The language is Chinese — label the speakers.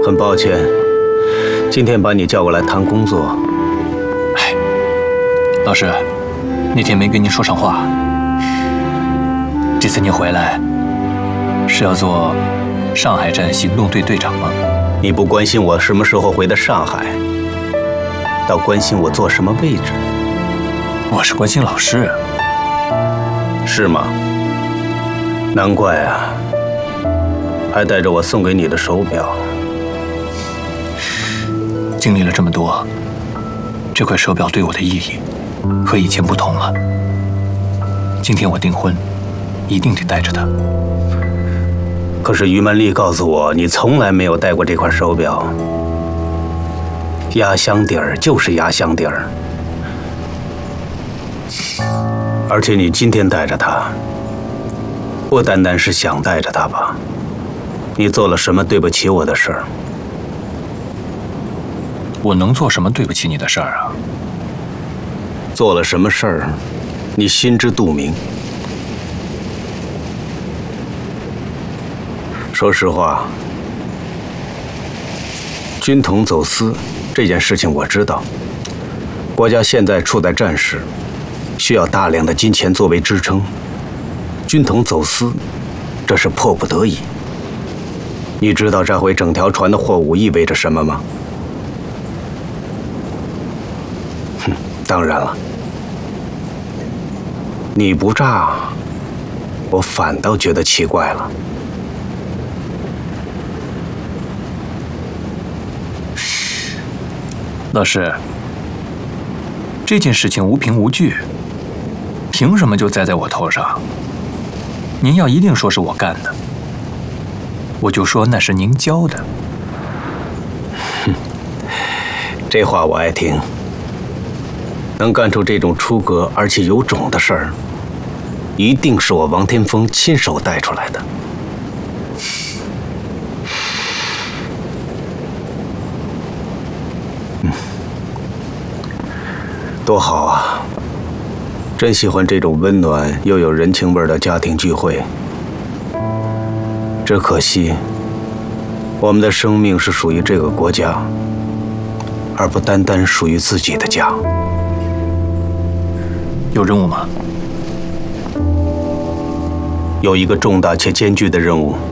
Speaker 1: 很抱歉，今天把你叫过来谈工作。
Speaker 2: 哎，老师，那天没跟您说上话。这次您回来是要做上海站行动队队长吗？
Speaker 1: 你不关心我什么时候回的上海，倒关心我坐什么位置。
Speaker 2: 我是关心老师。
Speaker 1: 是吗？难怪啊，还带着我送给你的手表。
Speaker 2: 经历了这么多，这块手表对我的意义和以前不同了。今天我订婚，一定得带着它。
Speaker 1: 可是于曼丽告诉我，你从来没有戴过这块手表。压箱底儿就是压箱底儿，而且你今天带着它，不单单是想带着它吧？你做了什么对不起我的事儿？
Speaker 2: 我能做什么对不起你的事儿啊？
Speaker 1: 做了什么事儿，你心知肚明。说实话，军统走私这件事情我知道，国家现在处在战时，需要大量的金钱作为支撑。军统走私，这是迫不得已。你知道这回整条船的货物意味着什么吗？当然了，你不炸，我反倒觉得奇怪了。
Speaker 2: 老师，这件事情无凭无据，凭什么就栽在我头上？您要一定说是我干的，我就说那是您教的。
Speaker 1: 这话我爱听。能干出这种出格而且有种的事儿，一定是我王天风亲手带出来的。多好啊！真喜欢这种温暖又有人情味的家庭聚会。只可惜，我们的生命是属于这个国家，而不单单属于自己的家。
Speaker 2: 有任务吗？
Speaker 1: 有一个重大且艰巨的任务